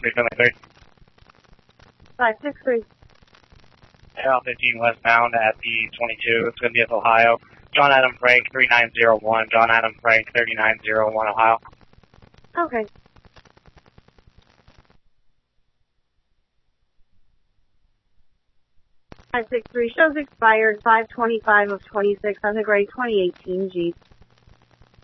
373. 563. L 15 westbound at the 22. It's going to be at Ohio. John Adam Frank 3901. John Adam Frank 3901 Ohio. Okay. 563 shows expired 525 of 26 on the gray 2018 Jeep.